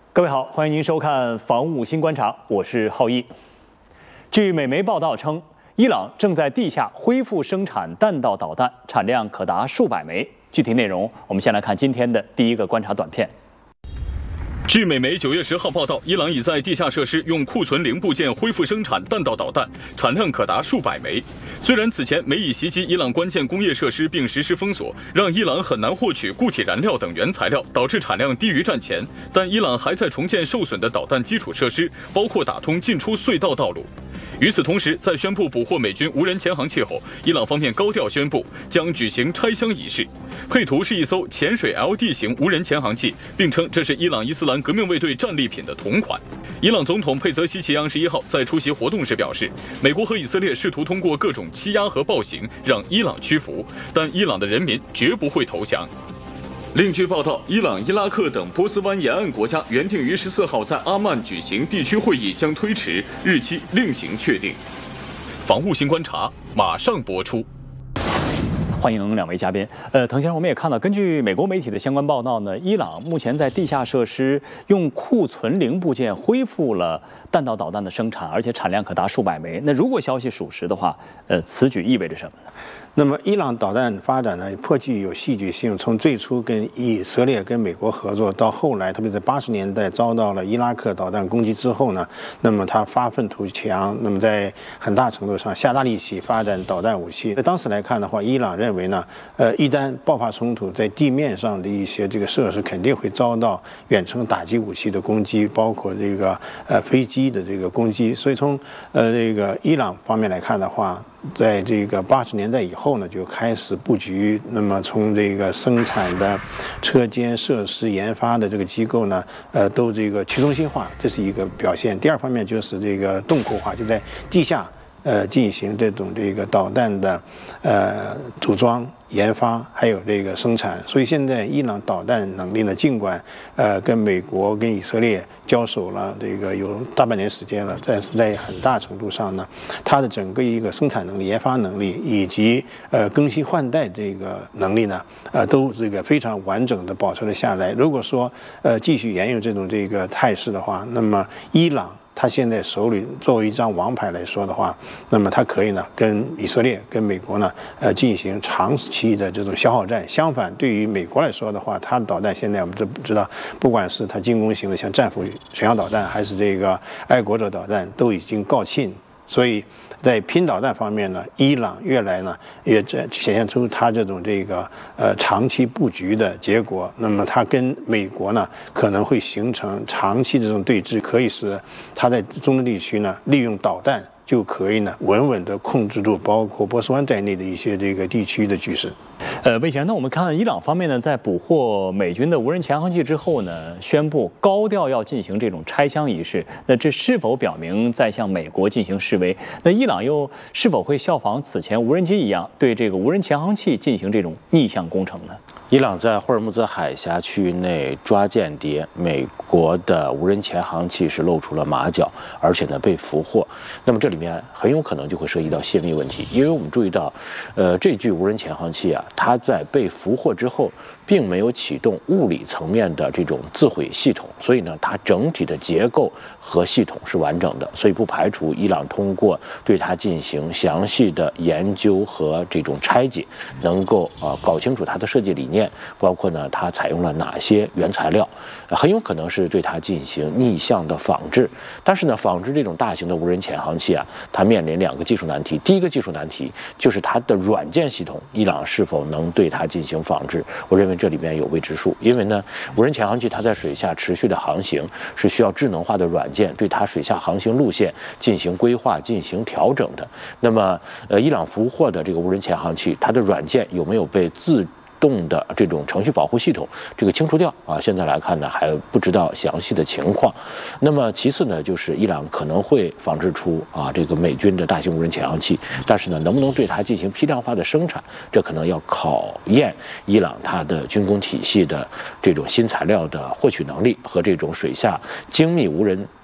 各位好，欢迎您收看《防务新观察》，我是浩一。据美媒报道称，伊朗正在地下恢复生产弹道导弹，产量可达数百枚。具体内容，我们先来看今天的第一个观察短片。 据美媒9月10号报道，伊朗已在地下设施用库存零部件恢复生产弹道导弹，产量可达数百枚。虽然此前美以袭击伊朗关键工业设施并实施封锁，让伊朗很难获取固体燃料等原材料，导致产量低于战前，但伊朗还在重建受损的导弹基础设施，包括打通进出隧道道路。与此同时，在宣布捕获美军无人潜航器后，伊朗方面高调宣布将举行拆箱仪式，配图是一艘潜水 LD 型无人潜航器，并称这是伊朗伊斯兰革命卫队战利品的同款。伊朗总统佩泽希奇扬11号在出席活动时表示，美国和以色列试图通过各种欺压和暴行让伊朗屈服，但伊朗的人民绝不会投降。另据报道，伊朗、伊拉克等波斯湾沿岸国家原定于14号在阿曼举行地区会议将推迟，日期另行确定。防务新观察马上播出。 欢迎两位嘉宾。滕先生，我们也看到，根据美国媒体的相关报道呢，伊朗目前在地下设施用库存零部件恢复了弹道导弹的生产，而且产量可达数百枚。那如果消息属实的话，此举意味着什么呢？ 那么，伊朗导弹发展呢，颇具有戏剧性。从最初跟以色列、跟美国合作，到后来，特别在80年代遭到了伊拉克导弹攻击之后呢，那么他发愤图强，那么在很大程度上下大力气发展导弹武器。在当时来看的话，伊朗认为呢，一旦爆发冲突，在地面上的一些这个设施肯定会遭到远程打击武器的攻击，包括这个飞机的这个攻击。所以从这个伊朗方面来看的话，在这个80年代以后呢，就开始布局。那么从这个生产的车间设施、研发的这个机构呢，都这个去中心化，这是一个表现。第二方面就是这个洞口化，就在地下进行这种这个导弹的组装、研发，还有这个生产。所以现在伊朗导弹能力呢，尽管跟美国、跟以色列交手了这个有大半年时间了，但是在很大程度上呢，它的整个一个生产能力、研发能力以及更新换代这个能力呢，都这个非常完整的保存了下来。如果说继续沿用这种这个态势的话，那么伊朗他现在手里作为一张王牌来说的话，那么他可以呢跟以色列、跟美国呢进行长期的这种消耗战。相反，对于美国来说的话，它的导弹现在我们都知道，不管是它进攻型的像战斧巡航导弹，还是这个爱国者导弹，都已经告罄。所以在拼导弹方面呢，伊朗越来呢也显现出它这种这个长期布局的结果。那么它跟美国呢可能会形成长期的这种对峙，可以使它在中东地区呢利用导弹就可以呢稳稳地控制住包括波斯湾在内的一些这个地区的局势。 魏先生，那我们看伊朗方面呢，在捕获美军的无人潜航器之后呢，宣布高调要进行这种拆箱仪式。那这是否表明在向美国进行示威？那伊朗又是否会效仿此前无人机一样，对这个无人潜航器进行这种逆向工程呢？ 伊朗在霍尔木兹海峡区域内抓间谍，美国的无人潜航器是露出了马脚，而且呢被俘获。那么这里面很有可能就会涉及到泄密问题，因为我们注意到，这具无人潜航器啊，它在被俘获之后，并没有启动物理层面的这种自毁系统，所以呢，它整体的结构和系统是完整的，所以不排除伊朗通过对它进行详细的研究和这种拆解，能够搞清楚它的设计理念。包括呢，它采用了哪些原材料，很有可能是对它进行逆向的仿制。但是呢，仿制这种大型的无人潜航器啊，它面临2个技术难题。第一个技术难题就是它的软件系统，伊朗是否能对它进行仿制？我认为这里面有未知数，因为呢，无人潜航器它在水下持续的航行是需要智能化的软件对它水下航行路线进行规划、进行调整的。那么，伊朗俘获的这个无人潜航器，它的软件有没有被自动的这种程序保护系统这个清除掉啊？现在来看呢，还不知道详细的情况。那么其次呢，就是伊朗可能会仿制出这个美军的大型无人潜航器，但是呢，能不能对它进行批量化的生产，这可能要考验伊朗它的军工体系的这种新材料的获取能力和这种水下精密无人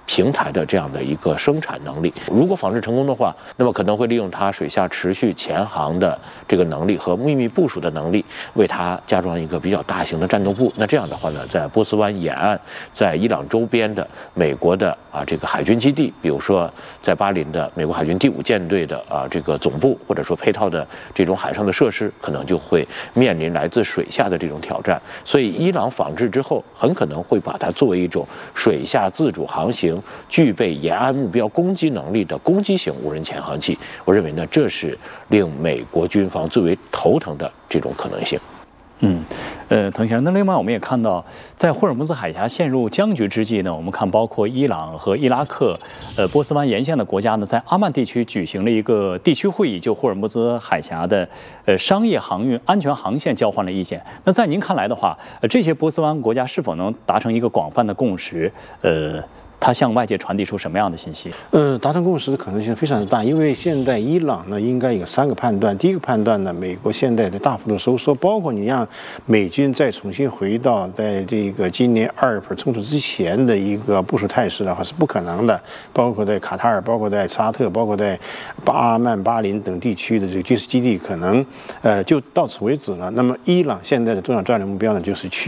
平台的这样的一个生产能力。如果仿制成功的话，那么可能会利用它水下持续潜航的这个能力和秘密部署的能力，为它加装一个比较大型的战斗部。那这样的话呢，在波斯湾沿岸，在伊朗周边的美国的这个海军基地，比如说在巴林的美国海军第5舰队的这个总部，或者说配套的这种海上的设施，可能就会面临来自水下的这种挑战。所以伊朗仿制之后，很可能会把它作为一种水下自主航行、具备沿岸目标攻击能力的攻击型无人潜航器。我认为呢，这是令美国军方最为头疼的这种可能性。 滕先生，那另外我们也看到，在霍尔木兹海峡陷入僵局之际呢，我们看包括伊朗和伊拉克、波斯湾沿线的国家呢，在阿曼地区举行了一个地区会议，就霍尔木兹海峡的商业航运安全航线交换了意见。那在您看来的话，这些波斯湾国家是否能达成一个广泛的共识？它向外界传递出什么样的信息？ 达成共识的可能性非常的大，因为现在伊朗呢应该有3个判断。第一个判断呢，美国现在的大幅度收缩，包括你让美军再重新回到在这个今年2月份冲突之前的一个部署态势的话是不可能的，包括在卡塔尔，包括在沙特，包括在阿曼、巴林等地区的这个军事基地，可能就到此为止了。那么伊朗现在的重要战略目标呢，就是去